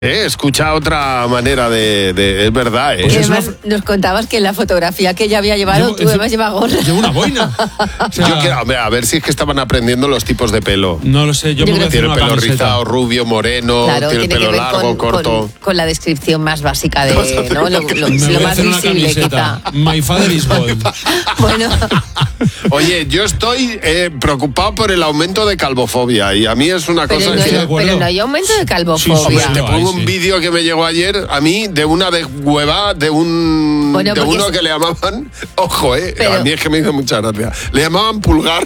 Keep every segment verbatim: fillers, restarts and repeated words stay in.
Eh, escucha otra manera de... de es verdad, ¿eh? Pues Y además una... nos contabas que en la fotografía que ella había llevado, llevo, tú además llevas gorra. Llevo una boina. O sea, yo quiero, a ver, a ver si es que estaban aprendiendo los tipos de pelo. No lo sé, yo, yo me voy a hacer Tiene una pelo camiseta. rizado, rubio, moreno, claro, tiene, tiene pelo que ver largo, con, corto. Con, con la descripción más básica de... ¿no? Lo, lo, me lo voy más a hacer una visible, camiseta. quizá. My father is gold. Bueno... Oye, yo estoy eh, preocupado por el aumento de calvofobia y a mí es una pero cosa... No que... hay, pero no hay aumento de calvofobia. Sí, sí, Hombre, sí, te no, pongo ahí, un sí. vídeo que me llegó ayer a mí de una de hueva de un bueno, de uno es... que le llamaban, ojo, eh, pero... a mí es que me hizo mucha gracia, le llamaban pulgar.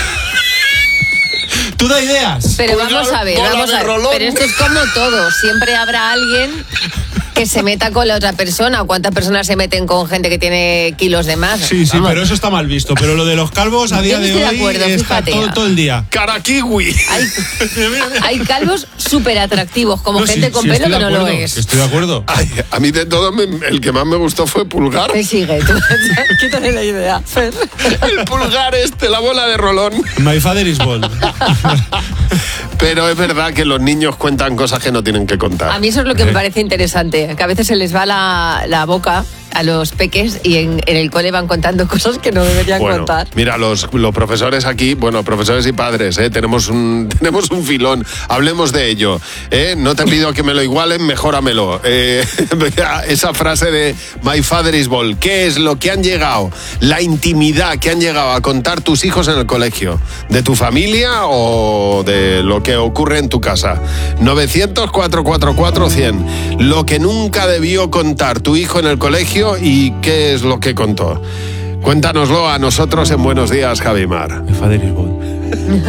¿Tú da ideas? Pero Pulgar, vamos a ver, bola vamos de a ver. rolón. Pero esto es como todo, siempre habrá alguien que se meta con la otra persona. ¿O cuántas personas se meten con gente que tiene kilos de más? Sí, sí, Vamos. pero eso está mal visto. Pero lo de los calvos a día Yo de estoy de hoy acuerdo, está fíjate. todo, todo el día. Carakiwi. Hay, hay calvos súper atractivos, como No, gente sí, con sí, pelo estoy que de no lo acuerdo, es. que Estoy de acuerdo. Ay, a mí de todo me- el que más me gustó fue pulgar. Me sigue, tú. Quítale la idea, Fer. El pulgar este, la bola de rolón. My father is gold. Pero es verdad que los niños cuentan cosas que no tienen que contar. A mí eso es lo que me parece interesante, que a veces se les va la, la boca a los peques y en, en el cole van contando cosas que no deberían Bueno, contar. mira, los, los profesores aquí, bueno, profesores y padres, ¿eh? tenemos, un, tenemos un filón, hablemos de ello. ¿eh? No te pido que me lo igualen, mejóramelo. Eh, esa frase de My father is gold, ¿qué es lo que han llegado, la intimidad que han llegado a contar tus hijos en el colegio? ¿De tu familia o de lo que ocurre en tu casa? novecientos, cuatrocientos cuarenta y cuatro, cien. Lo que nunca debió contar tu hijo en el colegio y qué es lo que contó. Cuéntanoslo a nosotros en Buenos Días, Javimar. My father is gold.